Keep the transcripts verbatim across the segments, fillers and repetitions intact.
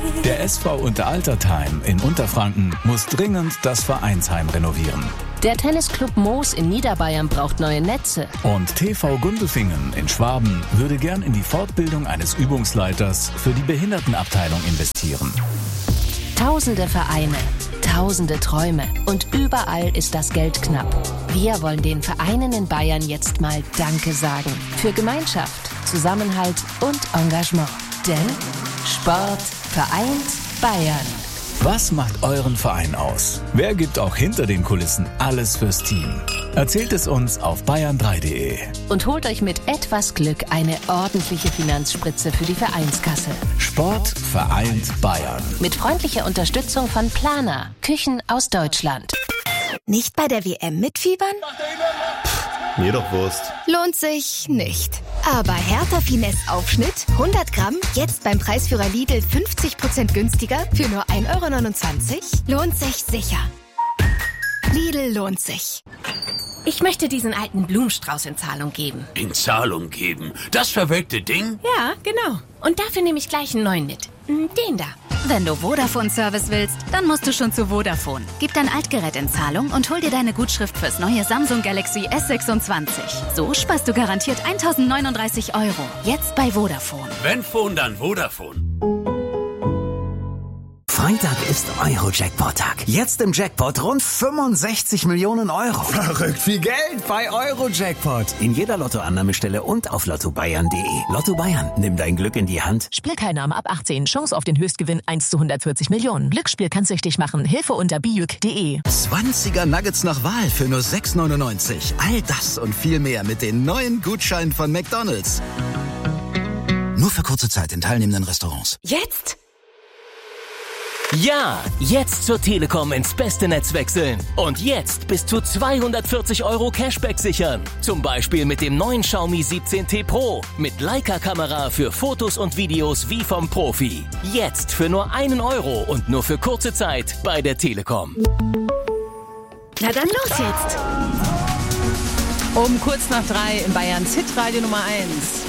Der S V Unteraltertheim in Unterfranken muss dringend das Vereinsheim renovieren. Der Tennisclub Moos in Niederbayern braucht neue Netze. Und T V Gundelfingen in Schwaben würde gern in die Fortbildung eines Übungsleiters für die Behindertenabteilung investieren. Tausende Vereine, tausende Träume und überall ist das Geld knapp. Wir wollen den Vereinen in Bayern jetzt mal Danke sagen. Für Gemeinschaft, Zusammenhalt und Engagement. Denn Sport vereint Bayern. Was macht euren Verein aus? Wer gibt auch hinter den Kulissen alles fürs Team? Erzählt es uns auf bayern drei punkt de. Und holt euch mit etwas Glück eine ordentliche Finanzspritze für die Vereinskasse. Sport vereint Bayern. Mit freundlicher Unterstützung von Plana, Küchen aus Deutschland. Nicht bei der W M mitfiebern? Mir doch Wurst. Lohnt sich nicht. Aber Hertha Finesse Aufschnitt, hundert Gramm, jetzt beim Preisführer Lidl fünfzig Prozent günstiger für nur ein Euro neunundzwanzig? Lohnt sich sicher. Lidl lohnt sich. Ich möchte diesen alten Blumenstrauß in Zahlung geben. In Zahlung geben? Das verwelkte Ding? Ja, genau. Und dafür nehme ich gleich einen neuen mit. Den da. Wenn du Vodafone-Service willst, dann musst du schon zu Vodafone. Gib dein Altgerät in Zahlung und hol dir deine Gutschrift fürs neue Samsung Galaxy S sechsundzwanzig. So sparst du garantiert eintausendneununddreißig Euro. Jetzt bei Vodafone. Wenn Phone, dann Vodafone. Freitag ist Euro-Jackpot-Tag. Jetzt im Jackpot rund fünfundsechzig Millionen Euro. Verrückt viel Geld bei Euro-Jackpot. In jeder Lottoannahmestelle und auf lotto bayern punkt de. Lotto Bayern, nimm dein Glück in die Hand. Spielteilnahme ab achtzehn. Chance auf den Höchstgewinn eins zu hundertvierzig Millionen. Glücksspiel kann süchtig machen. Hilfe unter bijuk punkt de. zwanziger Nuggets nach Wahl für nur sechs neunundneunzig. All das und viel mehr mit den neuen Gutscheinen von McDonald's. Nur für kurze Zeit in teilnehmenden Restaurants. Jetzt? Ja, jetzt zur Telekom ins beste Netz wechseln. Und jetzt bis zu zweihundertvierzig Euro Cashback sichern. Zum Beispiel mit dem neuen Xiaomi siebzehn T Pro. Mit Leica-Kamera für Fotos und Videos wie vom Profi. Jetzt für nur einen Euro und nur für kurze Zeit bei der Telekom. Na dann los jetzt. Um kurz nach drei in Bayerns Hitradio Nummer eins.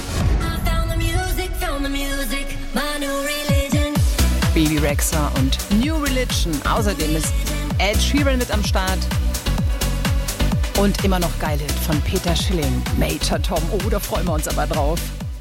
Baby Rexha und New Religion. Außerdem ist Ed Sheeran mit am Start. Und immer noch geil Hit von Peter Schilling. Major Tom. Oh, da freuen wir uns aber drauf.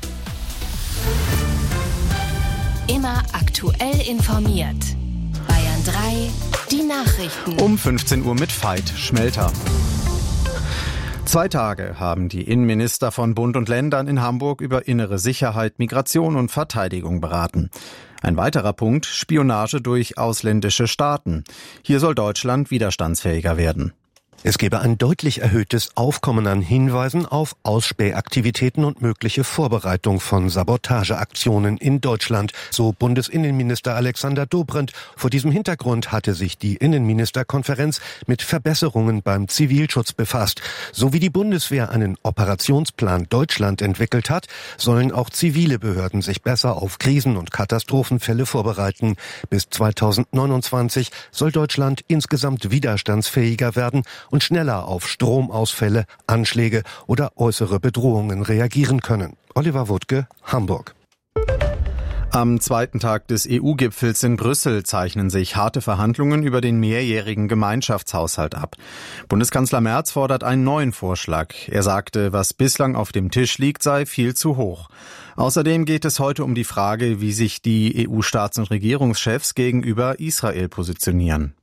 Immer aktuell informiert. Bayern drei, die Nachrichten. Um fünfzehn Uhr mit Veit Schmelter. Zwei Tage haben die Innenminister von Bund und Ländern in Hamburg über innere Sicherheit, Migration und Verteidigung beraten. Ein weiterer Punkt: Spionage durch ausländische Staaten. Hier soll Deutschland widerstandsfähiger werden. Es gebe ein deutlich erhöhtes Aufkommen an Hinweisen auf Ausspähaktivitäten und mögliche Vorbereitung von Sabotageaktionen in Deutschland, so Bundesinnenminister Alexander Dobrindt. Vor diesem Hintergrund hatte sich die Innenministerkonferenz mit Verbesserungen beim Zivilschutz befasst. So wie die Bundeswehr einen Operationsplan Deutschland entwickelt hat, sollen auch zivile Behörden sich besser auf Krisen- und Katastrophenfälle vorbereiten. Bis zweitausendneunundzwanzig soll Deutschland insgesamt widerstandsfähiger werden und schneller auf Stromausfälle, Anschläge oder äußere Bedrohungen reagieren können. Oliver Wuttke, Hamburg. Am zweiten Tag des E U-Gipfels in Brüssel zeichnen sich harte Verhandlungen über den mehrjährigen Gemeinschaftshaushalt ab. Bundeskanzler Merz fordert einen neuen Vorschlag. Er sagte, was bislang auf dem Tisch liegt, sei viel zu hoch. Außerdem geht es heute um die Frage, wie sich die E U-Staats- und Regierungschefs gegenüber Israel positionieren.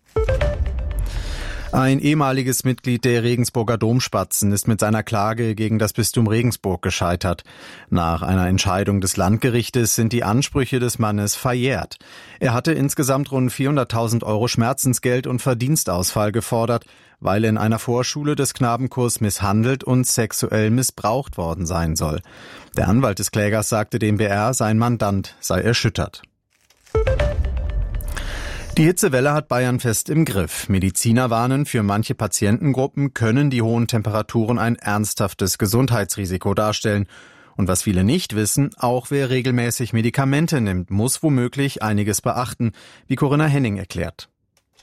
Ein ehemaliges Mitglied der Regensburger Domspatzen ist mit seiner Klage gegen das Bistum Regensburg gescheitert. Nach einer Entscheidung des Landgerichtes sind die Ansprüche des Mannes verjährt. Er hatte insgesamt rund vierhunderttausend Euro Schmerzensgeld und Verdienstausfall gefordert, weil er in einer Vorschule des Knabenkurs misshandelt und sexuell missbraucht worden sein soll. Der Anwalt des Klägers sagte dem B R, sein Mandant sei erschüttert. Die Hitzewelle hat Bayern fest im Griff. Mediziner warnen, für manche Patientengruppen können die hohen Temperaturen ein ernsthaftes Gesundheitsrisiko darstellen. Und was viele nicht wissen, auch wer regelmäßig Medikamente nimmt, muss womöglich einiges beachten, wie Corinna Henning erklärt.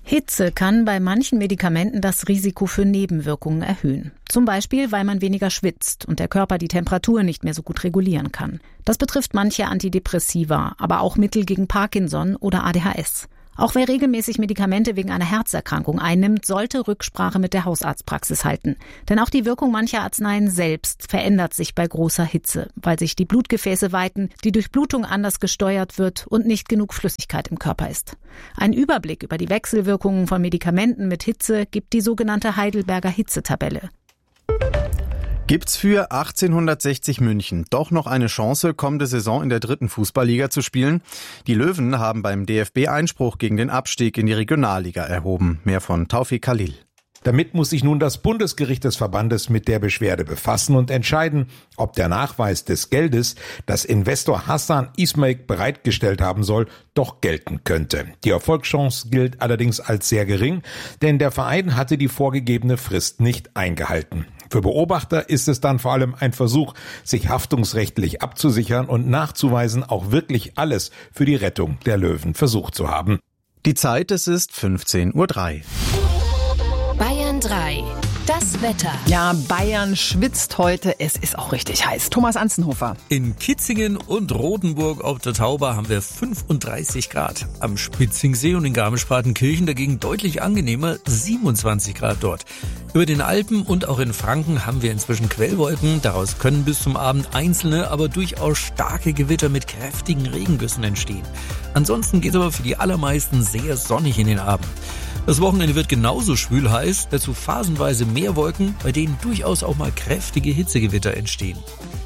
Hitze kann bei manchen Medikamenten das Risiko für Nebenwirkungen erhöhen. Zum Beispiel, weil man weniger schwitzt und der Körper die Temperatur nicht mehr so gut regulieren kann. Das betrifft manche Antidepressiva, aber auch Mittel gegen Parkinson oder A D H S. Auch wer regelmäßig Medikamente wegen einer Herzerkrankung einnimmt, sollte Rücksprache mit der Hausarztpraxis halten. Denn auch die Wirkung mancher Arzneien selbst verändert sich bei großer Hitze, weil sich die Blutgefäße weiten, die Durchblutung anders gesteuert wird und nicht genug Flüssigkeit im Körper ist. Ein Überblick über die Wechselwirkungen von Medikamenten mit Hitze gibt die sogenannte Heidelberger Hitzetabelle. Gibt's für achtzehnhundertsechzig München doch noch eine Chance, kommende Saison in der dritten Fußballliga zu spielen? Die Löwen haben beim D F B Einspruch gegen den Abstieg in die Regionalliga erhoben. Mehr von Taufik Khalil. Damit muss sich nun das Bundesgericht des Verbandes mit der Beschwerde befassen und entscheiden, ob der Nachweis des Geldes, das Investor Hassan Ismaik bereitgestellt haben soll, doch gelten könnte. Die Erfolgschance gilt allerdings als sehr gering, denn der Verein hatte die vorgegebene Frist nicht eingehalten. Für Beobachter ist es dann vor allem ein Versuch, sich haftungsrechtlich abzusichern und nachzuweisen, auch wirklich alles für die Rettung der Löwen versucht zu haben. Die Zeit, es ist fünfzehn Uhr drei. Bayern drei. Das Wetter. Ja, Bayern schwitzt heute. Es ist auch richtig heiß. Thomas Anzenhofer. In Kitzingen und Rotenburg auf der Tauber haben wir fünfunddreißig Grad. Am Spitzingsee und in Garmisch-Partenkirchen dagegen deutlich angenehmer, siebenundzwanzig Grad dort. Über den Alpen und auch in Franken haben wir inzwischen Quellwolken. Daraus können bis zum Abend einzelne, aber durchaus starke Gewitter mit kräftigen Regengüssen entstehen. Ansonsten geht es aber für die allermeisten sehr sonnig in den Abend. Das Wochenende wird genauso schwül heiß, dazu phasenweise mehr Wolken, bei denen durchaus auch mal kräftige Hitzegewitter entstehen.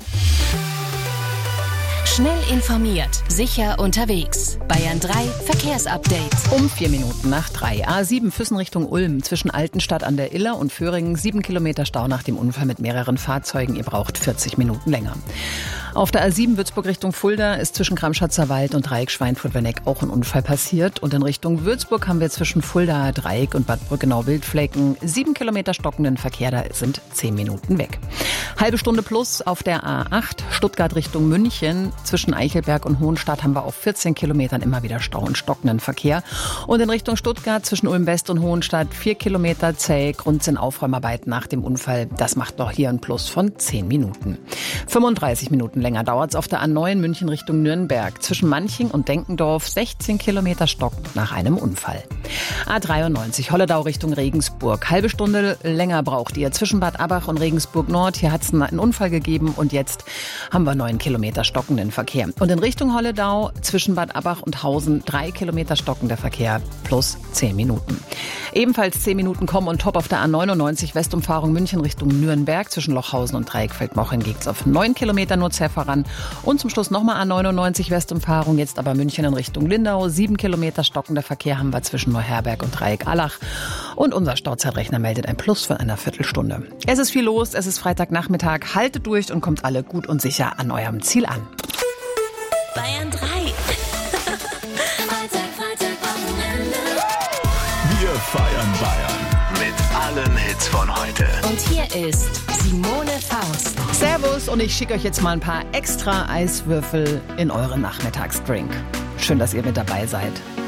Schnell informiert, sicher unterwegs. Bayern drei Verkehrsupdate. Um vier Minuten nach drei. A sieben Füssen Richtung Ulm zwischen Altenstadt an der Iller und Föhringen. Sieben Kilometer Stau nach dem Unfall mit mehreren Fahrzeugen. Ihr braucht vierzig Minuten länger. Auf der A sieben Würzburg Richtung Fulda ist zwischen Kramschatzer Wald und Dreieck Schweinfurt-Werneck auch ein Unfall passiert. Und in Richtung Würzburg haben wir zwischen Fulda, Dreieck und Bad Brückenau-Wildflecken sieben Kilometer stockenden Verkehr. Da sind zehn Minuten weg. Halbe Stunde plus auf der A acht Stuttgart Richtung München. Zwischen Eichelberg und Hohenstadt haben wir auf vierzehn Kilometern immer wieder Stau und stockenden Verkehr. Und in Richtung Stuttgart zwischen Ulm West und Hohenstadt vier Kilometer zäh. Grund sind Aufräumarbeiten nach dem Unfall. Das macht doch hier ein Plus von zehn Minuten. fünfunddreißig Minuten länger dauert es auf der A neun München Richtung Nürnberg. Zwischen Manching und Denkendorf sechzehn Kilometer Stock nach einem Unfall. A dreiundneunzig Holledau Richtung Regensburg. Halbe Stunde länger braucht ihr. Zwischen Bad Abbach und Regensburg Nord. Hier hat es einen Unfall gegeben und jetzt haben wir neun Kilometer stockenden Verkehr. Und in Richtung Holledau zwischen Bad Abbach und Hausen drei Kilometer stockender Verkehr plus zehn Minuten. Ebenfalls zehn Minuten kommen und top auf der A neunundneunzig Westumfahrung München Richtung Nürnberg. Zwischen Lochhausen und Dreieckfeldmochen geht es auf neun Kilometer nur zäh voran. Und zum Schluss nochmal A neunundneunzig Westumfahrung, jetzt aber München in Richtung Lindau. sieben Kilometer stockender Verkehr haben wir zwischen Neuherberg und Dreieck-Allach. Und unser Stauzeitrechner meldet ein Plus von einer Viertelstunde. Es ist viel los, es ist Freitagnachmittag. Haltet durch und kommt alle gut und sicher an eurem Ziel an. Bayern drei. Freitag, Freitag, Wochenende. Wir feiern Bayern mit allen Hits von heute. Und hier ist Simone Faust. Servus und ich schicke euch jetzt mal ein paar extra Eiswürfel in euren Nachmittagsdrink. Schön, dass ihr mit dabei seid.